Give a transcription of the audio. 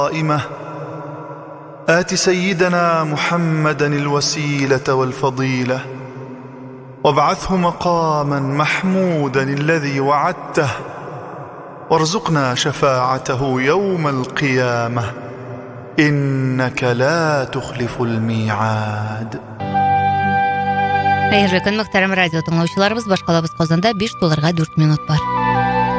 قائمة آت سيدنا محمدا الوسيلة والفضيلة وابعثه مقاما محمودا الذي وعدته وارزقنا شفاعته يوم القيامة إنك لا تخلف الميعاد. Қайырлы күн, мұхтарам радио тыңлаушыларыбыз, башқалабыз Қозанда $5 4 минут бар.